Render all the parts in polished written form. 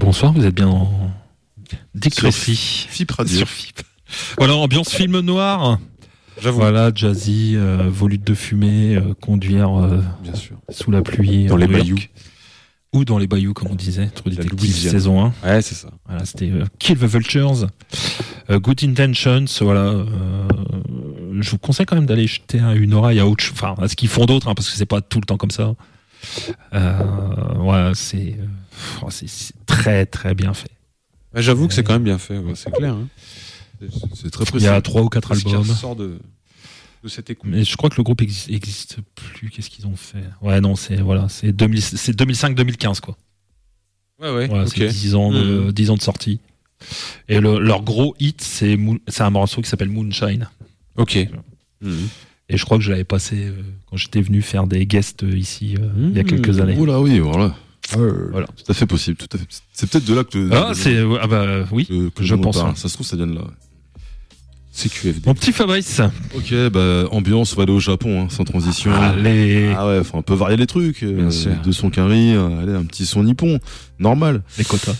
Bonsoir, vous êtes bien en Dick Tracy. FIP Radio. Sur FIP. Voilà, ambiance film noir. J'avoue. Voilà, jazzy, volute de fumée, conduire Bien sûr. sous la pluie. Dans les New York. bayous. Ou dans les bayous, comme on disait. True La Detective Louisiane. saison 1. Ouais, c'est ça. Voilà, c'était Kill the Vultures. Good Intentions, voilà. Je vous conseille quand même d'aller jeter une oreille à autre chose, enfin, à ce qu'ils font d'autres, hein, parce que c'est pas tout le temps comme ça. Voilà, c'est très très bien fait. Ouais, j'avoue que c'est quand même bien fait, ouais, c'est clair. Hein. C'est très Il précis. y a 3 ou 4 Ce qui albums. ressort de cette écoute. Mais je crois que le groupe existe plus. Qu'est-ce qu'ils ont fait? Ouais, non, c'est 2005-2015, quoi. Ouais, Voilà, ok. c'est 10 ans de sortie. Et leur gros hit, c'est un morceau qui s'appelle Moonshine. Ok. Et je crois que je l'avais passé quand j'étais venu faire des guests ici il y a quelques années. Oula, oui, voilà. Voilà. Tout à fait possible, tout à fait. C'est peut-être de là que Oui, que je l'on pense. parle. Ça se trouve, ça vient de là. CQFD. Mon petit Fabrice. Ok, ambiance, on va aller au Japon, sans transition. Allez, Ah ouais, faut un peu varier les trucs. Bien sûr. De son carry, allez, un petit son nippon, normal. les quotas.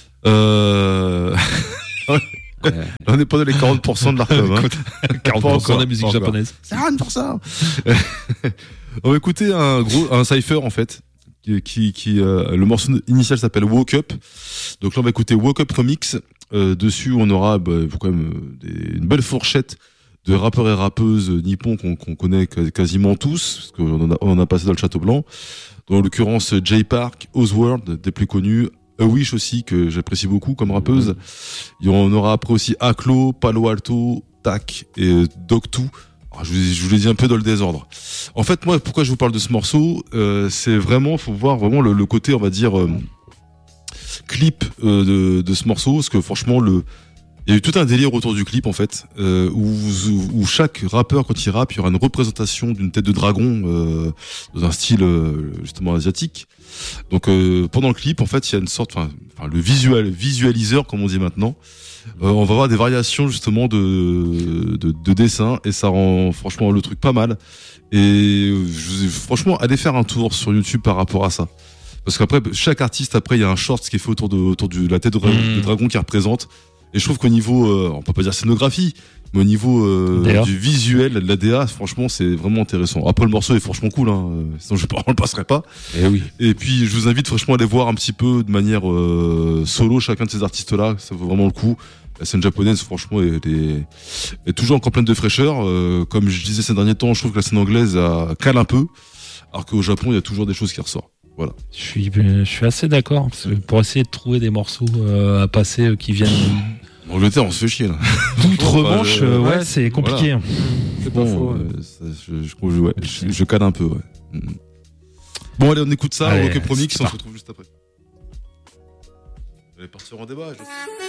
On n'est pas dans les 40% de l'ARCOM. Hein. 40% de la musique Pas encore. japonaise. C'est rien pour ça. On va écouter un cypher en fait. Le morceau initial s'appelle Woke Up. Donc là on va écouter Woke Up Remix. Dessus on aura quand même une belle fourchette de rappeurs et rappeuses nippons qu'on connaît quasiment tous, parce qu'on en a passé dans le Château Blanc. En l'occurrence Jay Park, Oswald, des plus connus, A Wish aussi, que j'apprécie beaucoup comme rappeuse. Et on aura après aussi Aklo, Palo Alto, Tak et Dog2. Alors, je vous l'ai dit un peu dans le désordre. En fait, moi, pourquoi je vous parle de ce morceau, c'est vraiment, faut voir vraiment le côté, on va dire, clip de ce morceau, parce que franchement, il y a eu tout un délire autour du clip en fait, où chaque rappeur quand il rappe, il y aura une représentation d'une tête de dragon dans un style justement asiatique. Donc pendant le clip, en fait, il y a une sorte, le visualiseur comme on dit maintenant. On va avoir des variations justement de dessin et ça rend franchement le truc pas mal. Et franchement, allez faire un tour sur YouTube par rapport à ça. Parce qu'après, chaque artiste, après, il y a un short qui est fait autour de la tête de dragon qui représente. Et je trouve qu'au niveau, on peut pas dire scénographie, mais au niveau du visuel, de la DA, franchement, c'est vraiment intéressant. Après, le morceau est franchement cool, hein, sinon on le passerait pas. Eh oui. Et puis, je vous invite franchement à aller voir un petit peu de manière solo chacun de ces artistes-là. Ça vaut vraiment le coup. La scène japonaise, franchement, est toujours encore pleine de fraîcheur. Comme je disais ces derniers temps, je trouve que la scène anglaise cale un peu, alors qu'au Japon, il y a toujours des choses qui ressortent. Voilà. Je suis assez d'accord, parce que pour essayer de trouver des morceaux à passer qui viennent En Angleterre, on se fait chier là. d'outre-Manche, ouais, c'est compliqué. Voilà. C'est pas faux. Je cale un peu, ouais. Bon, allez, on écoute ça, Allez, Rock Up Remix, c'est on se parti. retrouve juste après. Vous allez partir en débat, je sais.